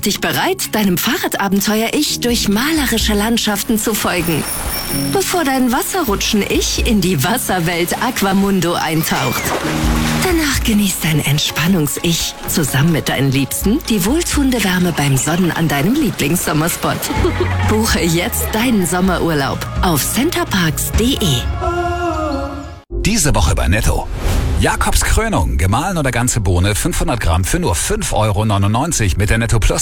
dich bereit, deinem Fahrradabenteuer-Ich durch malerische Landschaften zu folgen, bevor dein Wasserrutschen-Ich in die Wasserwelt Aquamundo eintaucht. Danach genießt dein Entspannungs-Ich zusammen mit deinen Liebsten die wohltuende Wärme beim Sonnen an deinem Lieblingssommerspot. Buche jetzt deinen Sommerurlaub auf centerparks.de. Diese Woche bei Netto. Jakobs Krönung, gemahlen oder ganze Bohne, 500 Gramm für nur 5,99 € mit der Netto Plus